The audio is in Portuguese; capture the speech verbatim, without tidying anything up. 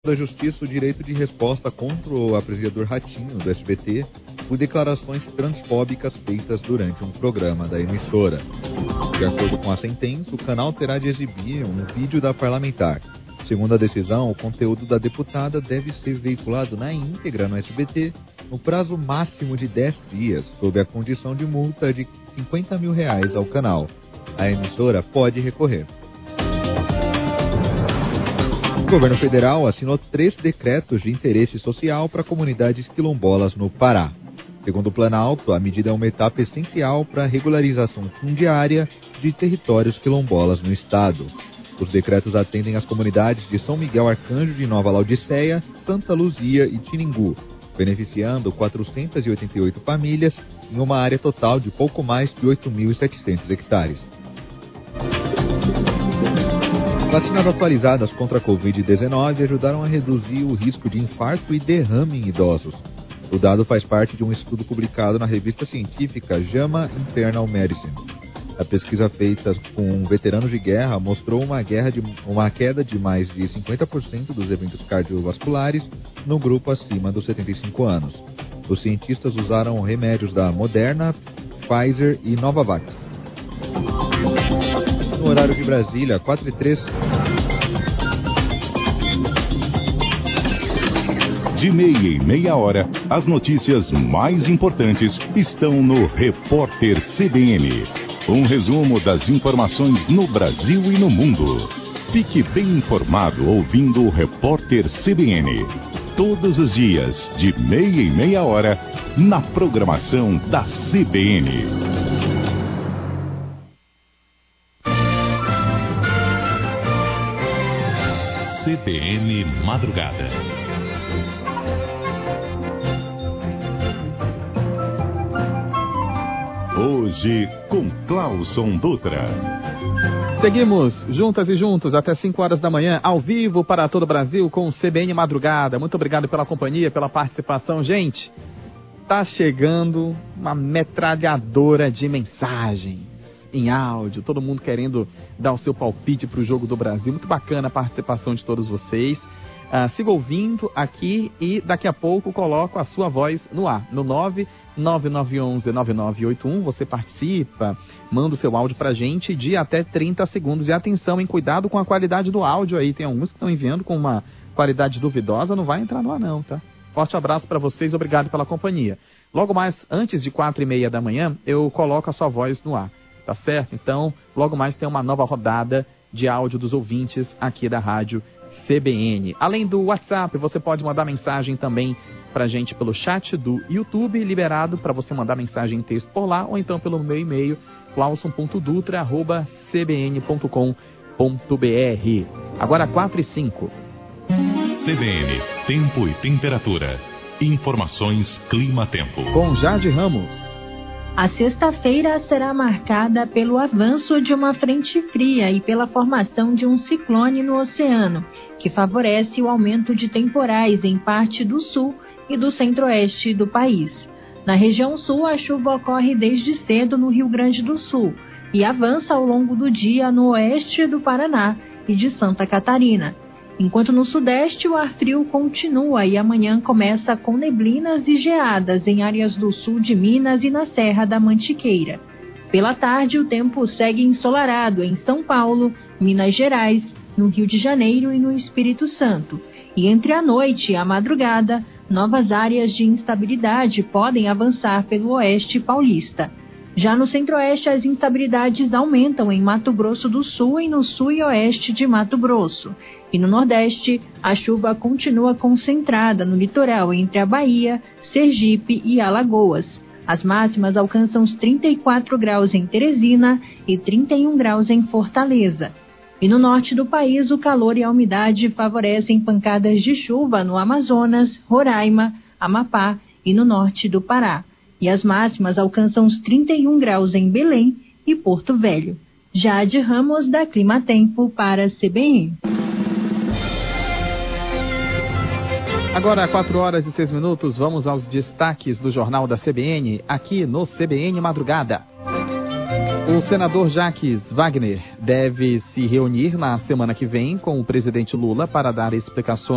da Justiça o direito de resposta contra o apresentador Ratinho, do S B T, por declarações transfóbicas feitas durante um programa da emissora. De acordo com a sentença, o canal terá de exibir um vídeo da parlamentar. Segundo a decisão, o conteúdo da deputada deve ser veiculado na íntegra no S B T no prazo máximo de dez dias, sob a condição de multa de cinquenta mil reais ao canal. A emissora pode recorrer. O governo federal assinou três decretos de interesse social para comunidades quilombolas no Pará. Segundo o Planalto, a medida é uma etapa essencial para a regularização fundiária de territórios quilombolas no estado. Os decretos atendem as comunidades de São Miguel Arcanjo de Nova Laodiceia, Santa Luzia e Tiningu, beneficiando quatrocentas e oitenta e oito famílias em uma área total de pouco mais de oito mil e setecentos hectares. Vacinas atualizadas contra a covid dezenove ajudaram a reduzir o risco de infarto e derrame em idosos. O dado faz parte de um estudo publicado na revista científica JAMA Internal Medicine. A pesquisa feita com veteranos de guerra mostrou uma, guerra de, uma queda de mais de cinquenta por cento dos eventos cardiovasculares no grupo acima dos setenta e cinco anos. Os cientistas usaram remédios da Moderna, Pfizer e Novavax. No horário de Brasília, quatro e três. De meia em meia hora, as notícias mais importantes estão no Repórter C B N. Um resumo das informações no Brasil e no mundo. Fique bem informado ouvindo o Repórter C B N. Todos os dias, de meia em meia hora, na programação da C B N. C B N Madrugada. Hoje com Clauson Dutra. Seguimos juntas e juntos até cinco horas da manhã, ao vivo para todo o Brasil com o C B N Madrugada. Muito obrigado pela companhia, pela participação. Gente, tá chegando uma metralhadora de mensagens em áudio, todo mundo querendo dar o seu palpite para o jogo do Brasil. Muito bacana a participação de todos vocês. Uh, siga ouvindo aqui e daqui a pouco coloco a sua voz no ar, no nove nove nove um um nove nove oito um. Você participa, manda o seu áudio pra gente de até trinta segundos. E atenção, hein, cuidado com a qualidade do áudio aí. Tem alguns que estão enviando com uma qualidade duvidosa, não vai entrar no ar não, tá? Forte abraço para vocês, obrigado pela companhia. Logo mais, antes de quatro e meia da manhã, eu coloco a sua voz no ar, tá certo? Então, logo mais tem uma nova rodada de áudio dos ouvintes aqui da Rádio C B N. Além do WhatsApp, você pode mandar mensagem também pra gente pelo chat do YouTube, liberado para você mandar mensagem em texto por lá, ou então pelo meu e-mail, clauson ponto dutra arroba c b n ponto com ponto b r. Agora quatro e cinco. C B N, tempo e temperatura. Informações Clima-Tempo. Com Jade Ramos. A sexta-feira será marcada pelo avanço de uma frente fria e pela formação de um ciclone no oceano, que favorece o aumento de temporais em parte do sul e do centro-oeste do país. Na região sul, a chuva ocorre desde cedo no Rio Grande do Sul e avança ao longo do dia no oeste do Paraná e de Santa Catarina. Enquanto no sudeste o ar frio continua e amanhã começa com neblinas e geadas em áreas do sul de Minas e na Serra da Mantiqueira. Pela tarde o tempo segue ensolarado em São Paulo, Minas Gerais, no Rio de Janeiro e no Espírito Santo. E entre a noite e a madrugada, novas áreas de instabilidade podem avançar pelo oeste paulista. Já no centro-oeste, as instabilidades aumentam em Mato Grosso do Sul e no sul e oeste de Mato Grosso. E no nordeste, a chuva continua concentrada no litoral entre a Bahia, Sergipe e Alagoas. As máximas alcançam os trinta e quatro graus em Teresina e trinta e um graus em Fortaleza. E no norte do país, o calor e a umidade favorecem pancadas de chuva no Amazonas, Roraima, Amapá e no norte do Pará. E as máximas alcançam os trinta e um graus em Belém e Porto Velho. Jade Ramos, da Clima-Tempo, para a C B N. Agora, quatro horas e seis minutos, vamos aos destaques do Jornal da C B N, aqui no C B N Madrugada. O senador Jacques Wagner deve se reunir na semana que vem com o presidente Lula para dar explicações